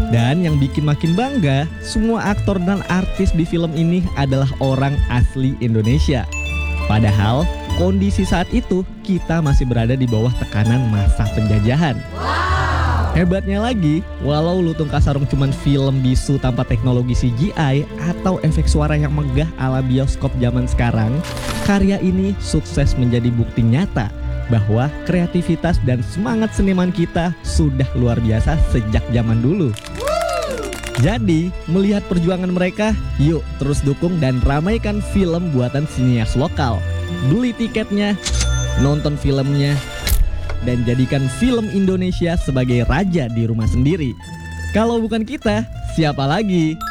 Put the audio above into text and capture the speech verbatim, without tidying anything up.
Dan yang bikin makin bangga, semua aktor dan artis di film ini adalah orang asli Indonesia. Padahal kondisi saat itu kita masih berada di bawah tekanan masa penjajahan. Hebatnya lagi, walau Lutung Kasarung cuman film bisu tanpa teknologi C G I atau efek suara yang megah ala bioskop zaman sekarang, karya ini sukses menjadi bukti nyata bahwa kreativitas dan semangat seniman kita sudah luar biasa sejak zaman dulu. Jadi, melihat perjuangan mereka, yuk terus dukung dan ramaikan film buatan sinias lokal. Beli tiketnya, nonton filmnya, dan jadikan film Indonesia sebagai raja di rumah sendiri. Kalau bukan kita, siapa lagi?